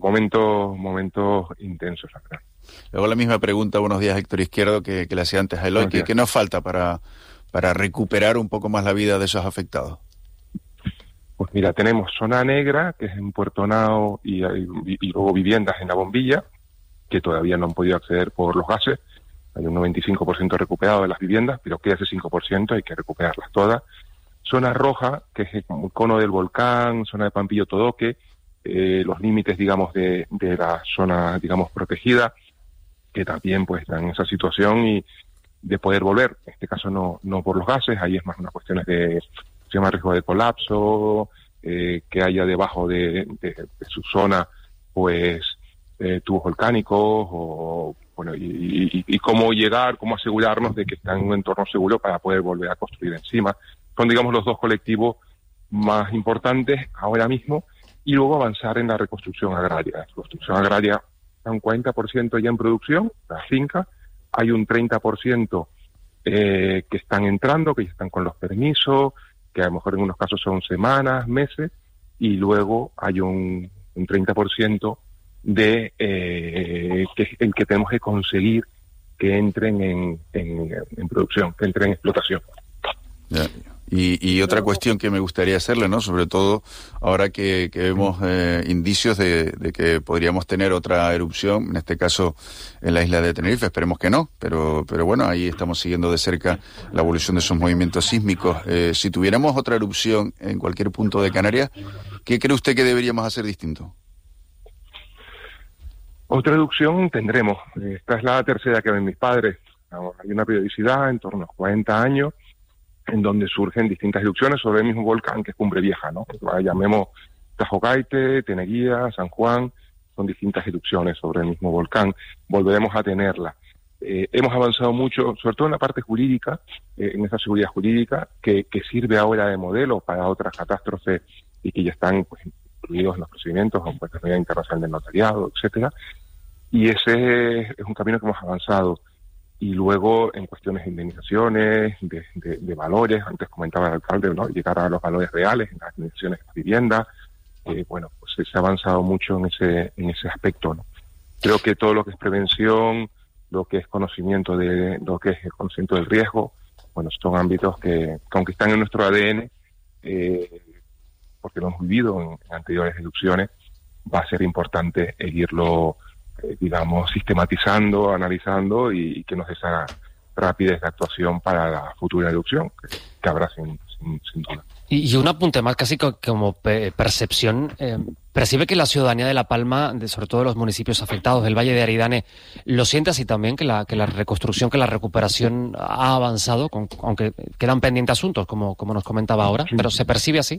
momentos intensos, la verdad. Luego la misma pregunta, buenos días, Héctor Izquierdo, que le hacía antes a Eloy. ¿Qué nos falta para recuperar un poco más la vida de esos afectados? Pues mira, tenemos zona negra, que es en Puerto Nao, y luego viviendas en La Bombilla, que todavía no han podido acceder por los gases. Hay un 95% recuperado de las viviendas, pero queda ese 5%, hay que recuperarlas todas. Zona roja, que es el cono del volcán, zona de Pampillo Todoque, los límites, digamos, de la zona, digamos, protegida, que también pues están en esa situación y de poder volver. En este caso no por los gases, ahí es más una cuestión de se llama riesgo de colapso, que haya debajo de su zona pues tubos volcánicos o bueno y cómo llegar, cómo asegurarnos de que están en un entorno seguro para poder volver a construir encima. Son, digamos, los dos colectivos más importantes ahora mismo, y luego avanzar en la reconstrucción agraria. La reconstrucción agraria está un 40% ya en producción, la finca, hay un 30% que están entrando, que ya están con los permisos, que a lo mejor en unos casos son semanas, meses, y luego hay un 30% de que es el que tenemos que conseguir que entren en producción, que entren en explotación. Yeah. Y otra cuestión que me gustaría hacerle, ¿no? Sobre todo ahora que vemos indicios de que podríamos tener otra erupción, en este caso en la isla de Tenerife. Esperemos que no, pero bueno, ahí estamos siguiendo de cerca la evolución de esos movimientos sísmicos. Si tuviéramos otra erupción en cualquier punto de Canarias, ¿qué cree usted que deberíamos hacer distinto? Otra erupción tendremos. Esta es la tercera que ven mis padres. Hay una periodicidad en torno a 40 años, en donde surgen distintas erupciones sobre el mismo volcán, que es Cumbre Vieja, ¿no? Llamemos Tajogaite, Teneguía, San Juan, son distintas erupciones sobre el mismo volcán. Volveremos a tenerla. Hemos avanzado mucho, sobre todo en la parte jurídica, en esa seguridad jurídica, que sirve ahora de modelo para otras catástrofes y que ya están pues incluidos en los procedimientos, como la Comunidad Internacional del Notariado, etcétera. Y ese es un camino que hemos avanzado. Y luego en cuestiones de indemnizaciones, de valores, antes comentaba el alcalde, ¿no? Llegar a los valores reales en las indemnizaciones de las viviendas, bueno, pues se ha avanzado mucho en ese aspecto, ¿no? Creo que todo lo que es prevención, lo que es conocimiento de lo que es el conocimiento del riesgo, bueno, son ámbitos que aunque están en nuestro ADN, porque lo hemos vivido en anteriores erupciones, va a ser importante irlo digamos, sistematizando, analizando y que nos dé esa rapidez de actuación para la futura erupción, que habrá sin duda. Y un apunte más, casi como percepción. ¿Percibe que la ciudadanía de La Palma, sobre todo de los municipios afectados del Valle de Aridane, lo siente así también, que la reconstrucción, que la recuperación ha avanzado, aunque quedan pendientes asuntos, como nos comentaba ahora, sí. Pero se percibe así?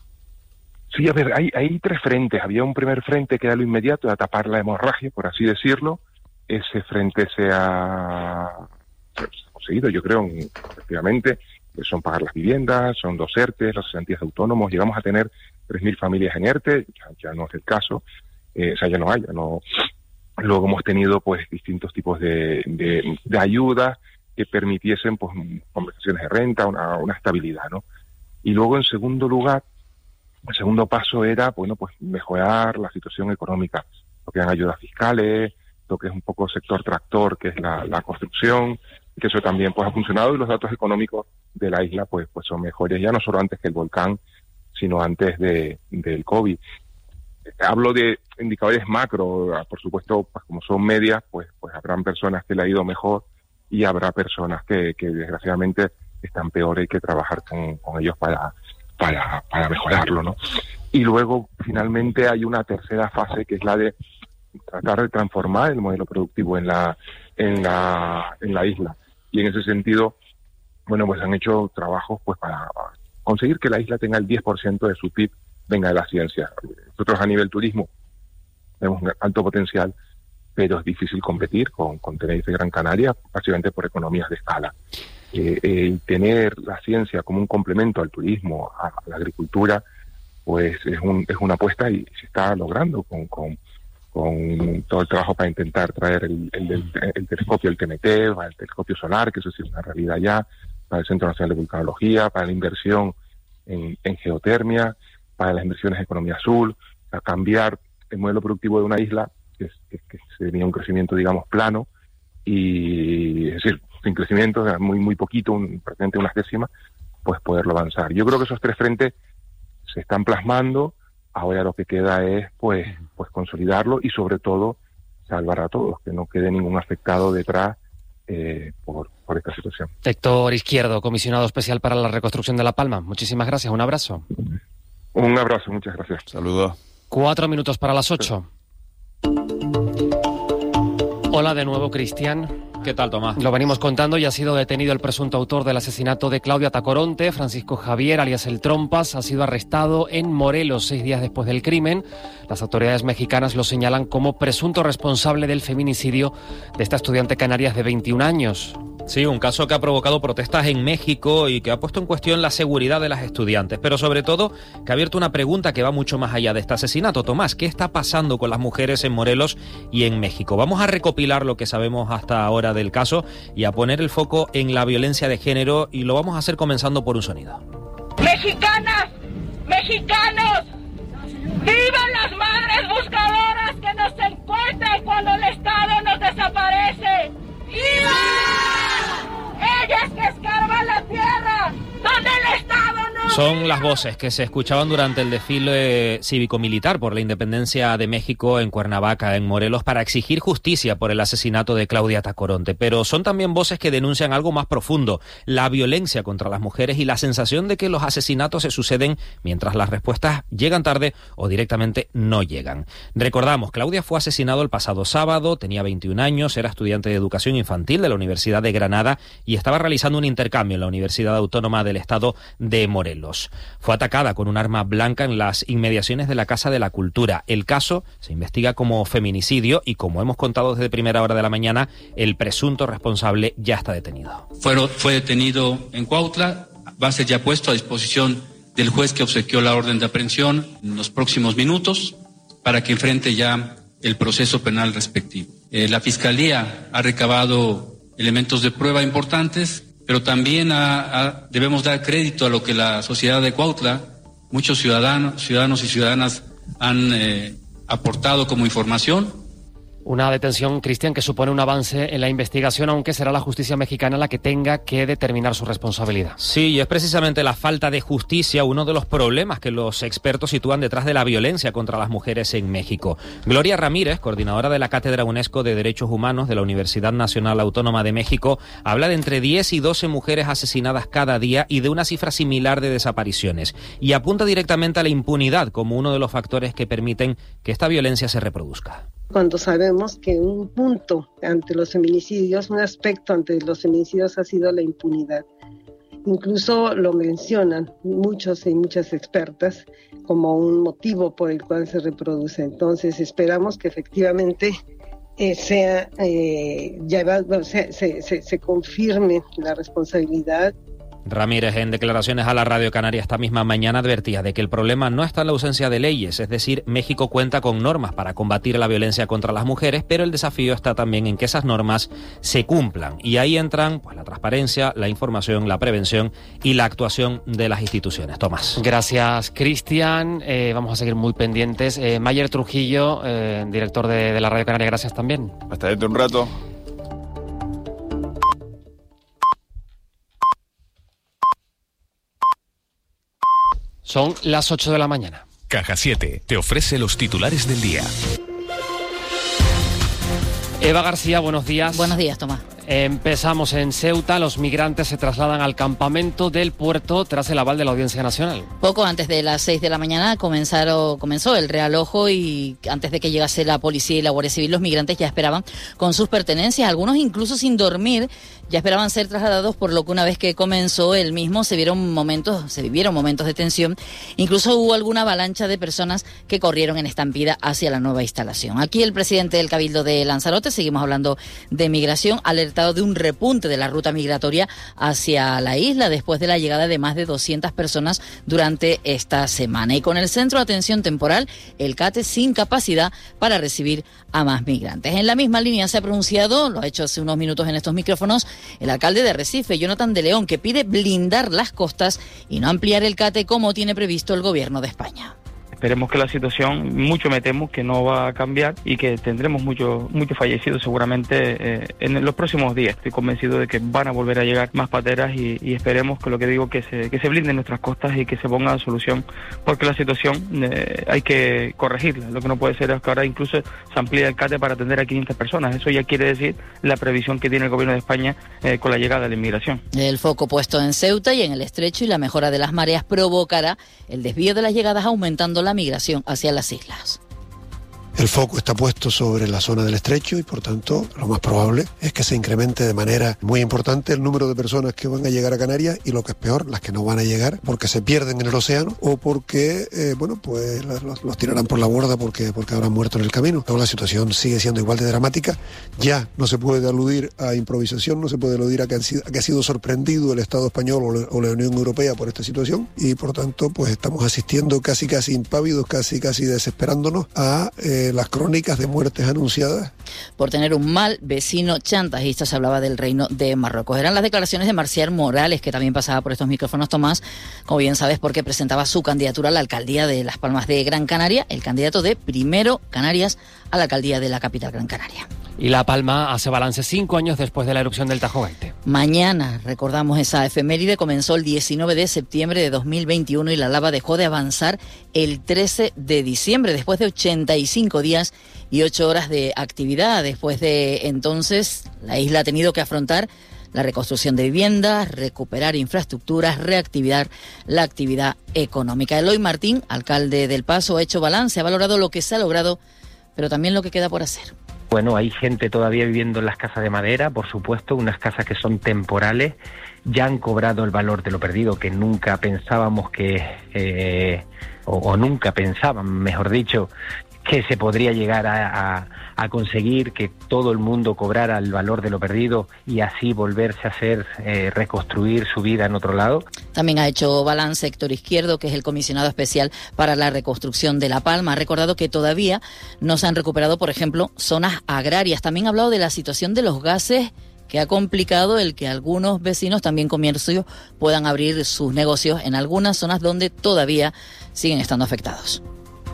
Sí, a ver, hay tres frentes. Había un primer frente que era lo inmediato, era tapar la hemorragia, por así decirlo. Ese frente se ha conseguido, yo creo, efectivamente. Son pagar las viviendas, son 2 ERTEs, las cesantías de autónomos. Llegamos a tener 3.000 familias en ERTE, ya no es el caso. Ya no hay, Luego hemos tenido pues distintos tipos de ayudas que permitiesen pues compensaciones de renta, una estabilidad, ¿no? Y luego, en segundo lugar, el segundo paso era, bueno, pues mejorar la situación económica, lo que eran ayudas fiscales, lo que es un poco sector tractor, que es la construcción, que eso también pues ha funcionado, y los datos económicos de la isla pues son mejores, ya no solo antes que el volcán, sino antes del COVID. Hablo de indicadores macro, por supuesto, pues como son medias, pues habrán personas que le ha ido mejor y habrá personas que desgraciadamente están peor, hay que trabajar con ellos para mejorarlo, ¿no? Y luego, finalmente, hay una tercera fase, que es la de tratar de transformar el modelo productivo en la isla. Y en ese sentido, bueno, pues han hecho trabajos pues para conseguir que la isla tenga el 10% de su PIB venga de la ciencia. Nosotros a nivel turismo tenemos un alto potencial, pero es difícil competir con Tenerife y Gran Canaria, básicamente por economías de escala. Tener la ciencia como un complemento al turismo, a la agricultura, pues es una apuesta, y se está logrando con todo el trabajo para intentar traer el telescopio, el TMT, para el telescopio solar, que eso sí es una realidad ya, para el Centro Nacional de Vulcanología, para la inversión en geotermia, para las inversiones en economía azul, para cambiar el modelo productivo de una isla que tenía un crecimiento, digamos, plano, y es decir, sin crecimiento, muy poquito, prácticamente unas décimas, pues poderlo avanzar. Yo creo que esos tres frentes se están plasmando. Ahora lo que queda es pues consolidarlo y sobre todo salvar a todos, que no quede ningún afectado detrás por esta situación. Héctor Izquierdo, comisionado especial para la reconstrucción de La Palma. Muchísimas gracias, un abrazo. Un abrazo, muchas gracias. Saludos. 4 minutos para las 8. Hola de nuevo, Cristian. ¿Qué tal, Tomás? Lo venimos contando y ha sido detenido el presunto autor del asesinato de Claudia Tacoronte. Francisco Javier, alias El Trompas, ha sido arrestado en Morelos 6 días después del crimen. Las autoridades mexicanas lo señalan como presunto responsable del feminicidio de esta estudiante canaria de 21 años. Sí, un caso que ha provocado protestas en México y que ha puesto en cuestión la seguridad de las estudiantes, pero sobre todo que ha abierto una pregunta que va mucho más allá de este asesinato. Tomás, ¿qué está pasando con las mujeres en Morelos y en México? Vamos a recopilar lo que sabemos hasta ahora del caso y a poner el foco en la violencia de género, y lo vamos a hacer comenzando por un sonido. Mexicanas, mexicanos, ¡vivan las madres buscadoras que nos encuentran cuando el Estado nos desaparece! ¡Viva! Ellas que escarban la tierra donde el Estado no... Son las voces que se escuchaban durante el desfile cívico-militar por la independencia de México en Cuernavaca, en Morelos, para exigir justicia por el asesinato de Claudia Tacoronte. Pero son también voces que denuncian algo más profundo: la violencia contra las mujeres y la sensación de que los asesinatos se suceden mientras las respuestas llegan tarde o directamente no llegan. Recordamos, Claudia fue asesinado el pasado sábado, tenía 21 años, era estudiante de educación infantil de la Universidad de Granada y estaba realizando un intercambio en la Universidad Autónoma del Estado de Morelos. Fue atacada con un arma blanca en las inmediaciones de la Casa de la Cultura. El caso se investiga como feminicidio y, como hemos contado desde primera hora de la mañana, el presunto responsable ya está detenido. Fue detenido en Cuautla, va a ser ya puesto a disposición del juez que obsequió la orden de aprehensión en los próximos minutos para que enfrente ya el proceso penal respectivo. La Fiscalía ha recabado elementos de prueba importantes, pero también debemos dar crédito a lo que la sociedad de Cuautla, muchos ciudadanos y ciudadanas han aportado como información. Una detención, Cristian, que supone un avance en la investigación, aunque será la justicia mexicana la que tenga que determinar su responsabilidad. Sí, y es precisamente la falta de justicia uno de los problemas que los expertos sitúan detrás de la violencia contra las mujeres en México. Gloria Ramírez, coordinadora de la Cátedra UNESCO de Derechos Humanos de la Universidad Nacional Autónoma de México, habla de entre 10 y 12 mujeres asesinadas cada día y de una cifra similar de desapariciones, y apunta directamente a la impunidad como uno de los factores que permiten que esta violencia se reproduzca. Cuando sabemos que un punto ante los feminicidios, un aspecto ante los feminicidios ha sido la impunidad. Incluso lo mencionan muchos y muchas expertas como un motivo por el cual se reproduce. Entonces esperamos que efectivamente se confirme la responsabilidad. Ramírez, en declaraciones a la Radio Canaria esta misma mañana, advertía de que el problema no está en la ausencia de leyes, es decir, México cuenta con normas para combatir la violencia contra las mujeres, pero el desafío está también en que esas normas se cumplan. Y ahí entran la transparencia, la información, la prevención y la actuación de las instituciones. Tomás. Gracias, Cristian. Vamos a seguir muy pendientes. Mayer Trujillo, director de la Radio Canaria, gracias también. Hasta dentro de un rato. Son las 8 de la mañana. Caja 7 te ofrece los titulares del día. Eva García, buenos días. Buenos días, Tomás. Empezamos en Ceuta. Los migrantes se trasladan al campamento del puerto tras el aval de la Audiencia Nacional. Poco antes de las 6 de la mañana comenzó el realojo, y antes de que llegase la policía y la Guardia Civil, los migrantes ya esperaban con sus pertenencias, algunos incluso sin dormir, ya esperaban ser trasladados, por lo que una vez que comenzó el mismo se vivieron momentos de tensión. Incluso hubo alguna avalancha de personas que corrieron en estampida hacia la nueva instalación. Aquí el presidente del Cabildo de Lanzarote, seguimos hablando de migración, alertado de un repunte de la ruta migratoria hacia la isla después de la llegada de más de 200 personas durante esta semana. Y con el Centro de Atención Temporal, el CATE, sin capacidad para recibir a más migrantes. En la misma línea se ha pronunciado, lo ha hecho hace unos minutos en estos micrófonos, el alcalde de Arrecife, Jonathan de León, que pide blindar las costas y no ampliar el CATE como tiene previsto el gobierno de España. esperemos que la situación, mucho me temo que no va a cambiar y que tendremos muchos fallecidos seguramente en los próximos días. Estoy convencido de que van a volver a llegar más pateras y esperemos que lo que digo que se blinden nuestras costas y que se ponga solución, porque la situación hay que corregirla. Lo que no puede ser es que ahora incluso se amplíe el CATE para atender a 500 personas. Eso ya quiere decir la previsión que tiene el gobierno de España con la llegada de la inmigración. El foco puesto en Ceuta y en el Estrecho, y la mejora de las mareas provocará el desvío de las llegadas, aumentando la migración hacia las islas. El foco está puesto sobre la zona del Estrecho y, por tanto, lo más probable es que se incremente de manera muy importante el número de personas que van a llegar a Canarias y, lo que es peor, las que no van a llegar porque se pierden en el océano o porque, los tirarán por la borda porque habrán muerto en el camino. Pero la situación sigue siendo igual de dramática. Ya no se puede aludir a improvisación, no se puede aludir a que ha sido sorprendido el Estado español o la Unión Europea por esta situación y, por tanto, pues estamos asistiendo casi impávidos, casi desesperándonos a las crónicas de muertes anunciadas. Por tener un mal vecino chantajista, se hablaba del Reino de Marruecos. Eran las declaraciones de Marcial Morales, que también pasaba por estos micrófonos, Tomás, como bien sabes, porque presentaba su candidatura a la alcaldía de Las Palmas de Gran Canaria, el candidato de Primero Canarias a la alcaldía de la capital Gran Canaria. Y La Palma hace balance 5 años después de la erupción del Tajo Gaite. Mañana, recordamos esa efeméride, comenzó el 19 de septiembre de 2021 y la lava dejó de avanzar el 13 de diciembre, después de 85 días y 8 horas de actividad. Después de entonces, la isla ha tenido que afrontar la reconstrucción de viviendas, recuperar infraestructuras, reactivar la actividad económica. Eloy Martín, alcalde del Paso, ha hecho balance, ha valorado lo que se ha logrado, pero también lo que queda por hacer. Bueno, hay gente todavía viviendo en las casas de madera, por supuesto, unas casas que son temporales, ya han cobrado el valor de lo perdido, que nunca pensábamos nunca pensaban, mejor dicho, que se podría llegar a conseguir que todo el mundo cobrara el valor de lo perdido y así volverse a hacer, reconstruir su vida en otro lado. También ha hecho balance Héctor Izquierdo, que es el comisionado especial para la reconstrucción de La Palma. Ha recordado que todavía no se han recuperado, por ejemplo, zonas agrarias. También ha hablado de la situación de los gases, que ha complicado el que algunos vecinos, también comercios, puedan abrir sus negocios en algunas zonas donde todavía siguen estando afectados.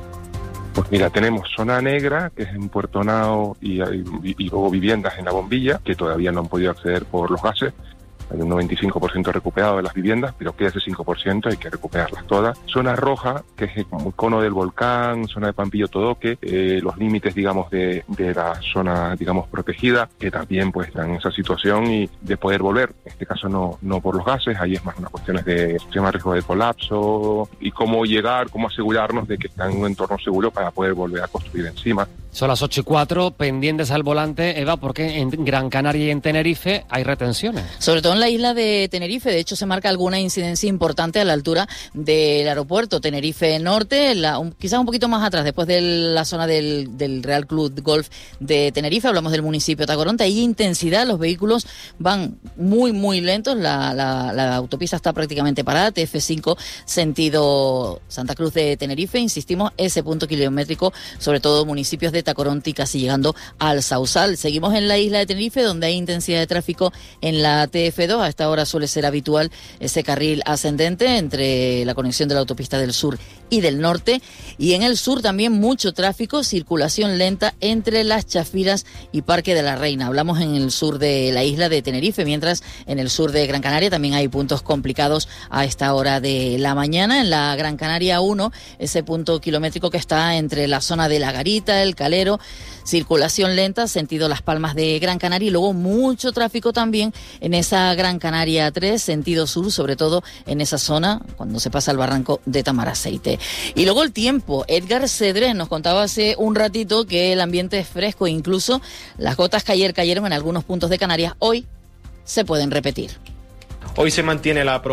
Pues mira, tenemos zona negra, que es en Puerto Nao, y luego viviendas en La Bombilla, que todavía no han podido acceder por los gases. Hay un 95% recuperado de las viviendas, pero queda ese 5%, hay que recuperarlas todas. Zona roja, que es como el cono del volcán, zona de Pampillo Todoque, los límites, digamos, de la zona, digamos, protegida, que también pues están en esa situación y de poder volver. En este caso no por los gases, ahí es más una cuestión de sistema de riesgo de colapso y cómo llegar, cómo asegurarnos de que están en un entorno seguro para poder volver a construir encima. Son las 8:04, pendientes al volante, Eva, porque en Gran Canaria y en Tenerife hay retenciones. Sobre todo en la isla de Tenerife, de hecho se marca alguna incidencia importante a la altura del aeropuerto Tenerife Norte, quizás un poquito más atrás, después de la zona del Real Club Golf de Tenerife, hablamos del municipio de Tacoronte, hay intensidad, los vehículos van muy lentos, la autopista está prácticamente parada, TF5 sentido Santa Cruz de Tenerife, insistimos, ese punto kilométrico, sobre todo municipios de Tacoronte y casi llegando al Sausal. Seguimos en la isla de Tenerife, donde hay intensidad de tráfico en la TF2. A esta hora suele ser habitual ese carril ascendente entre la conexión de la autopista del sur y del norte. Y en el sur también mucho tráfico, circulación lenta entre Las Chafiras y Parque de la Reina. Hablamos en el sur de la isla de Tenerife, mientras en el sur de Gran Canaria también hay puntos complicados a esta hora de la mañana. En la Gran Canaria 1, ese punto kilométrico que está entre la zona de La Garita, el Calero, circulación lenta, sentido Las Palmas de Gran Canaria, y luego mucho tráfico también en esa Gran Canaria 3, sentido sur, sobre todo en esa zona cuando se pasa el barranco de Tamaraceite. Y luego el tiempo, Edgar Cedrés nos contaba hace un ratito que el ambiente es fresco, incluso las gotas que ayer cayeron en algunos puntos de Canarias, hoy se pueden repetir. Hoy se mantiene la